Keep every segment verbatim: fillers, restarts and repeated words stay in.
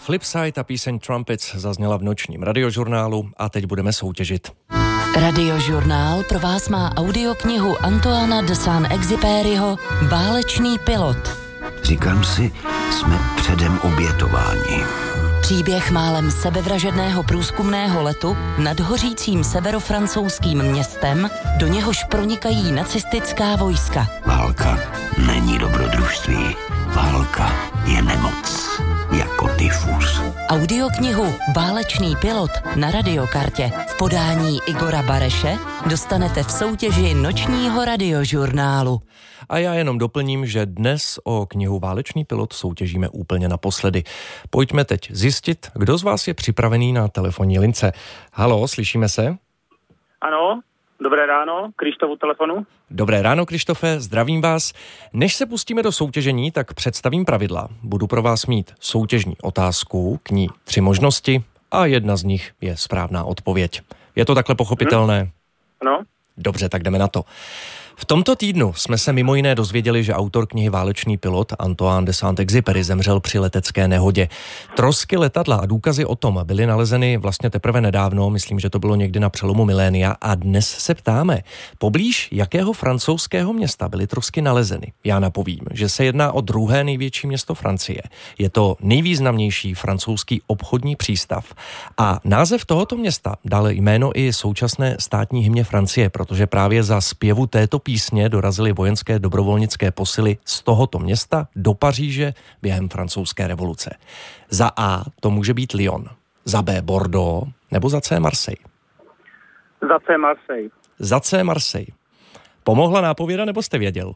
Flipside a píseň Trumpets zazněla v nočním radiožurnálu a teď budeme soutěžit. Radiožurnál pro vás má audioknihu Antoana de Saint-Exupéryho Válečný pilot. Říkám si, jsme předem obětováni. Příběh málem sebevražedného průzkumného letu nad hořícím severofrancouzským městem, do něhož pronikají nacistická vojska. Válka není dobrodružství. Válka je nemoc, jako tyfus. Audioknihu Válečný pilot na radiokartě v podání Igora Bareše dostanete v soutěži nočního radiožurnálu. A já jenom doplním, že dnes o knihu Válečný pilot soutěžíme úplně naposledy. Pojďme teď zjistit, kdo z vás je připravený na telefonní lince. Haló, slyšíme se? Ano, dobré ráno, Krištof u telefonu. Dobré ráno, Krištofe, zdravím vás. Než se pustíme do soutěžení, tak představím pravidla. Budu pro vás mít soutěžní otázku, k ní tři možnosti a jedna z nich je správná odpověď. Je to takhle pochopitelné? Hmm. Ano. Dobře, tak jdeme na to. V tomto týdnu jsme se mimo jiné dozvěděli, že autor knihy Válečný pilot Antoine de Saint-Exupéry zemřel při letecké nehodě. Trosky letadla a důkazy o tom byly nalezeny vlastně teprve nedávno, myslím, že to bylo někdy na přelomu milénia, a dnes se ptáme, poblíž jakého francouzského města byly trosky nalezeny? Já napovím, že se jedná o druhé největší město Francie. Je to nejvýznamnější francouzský obchodní přístav. A název tohoto města dal jméno i současné státní hymně Francie, protože právě za zpěvu této písně dorazily vojenské dobrovolnické posily z tohoto města do Paříže během francouzské revoluce. Za A to může být Lyon, za B Bordeaux nebo za C Marseille. Za C Marseille. Za C Marseille. Pomohla nápověda nebo jste věděl?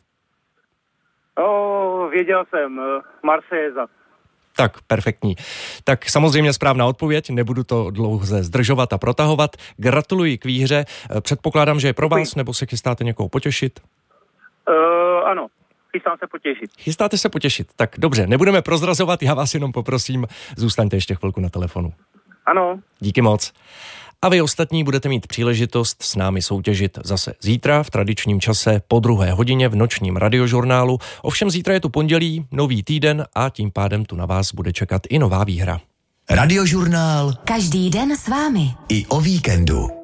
O, věděl jsem. Marseille. Tak, perfektní. Tak samozřejmě správná odpověď, nebudu to dlouze zdržovat a protahovat. Gratuluji k výhře. Předpokládám, že je pro vás, nebo se chystáte někoho potěšit? Uh, ano, chystám se potěšit. Chystáte se potěšit. Tak dobře, nebudeme prozrazovat, já vás jenom poprosím, zůstaňte ještě chvilku na telefonu. Ano. Díky moc. A vy ostatní budete mít příležitost s námi soutěžit zase zítra v tradičním čase po druhé hodině v nočním radiožurnálu. Ovšem zítra je tu pondělí, nový týden a tím pádem tu na vás bude čekat i nová výhra. Radiožurnál. Každý den s vámi. I o víkendu.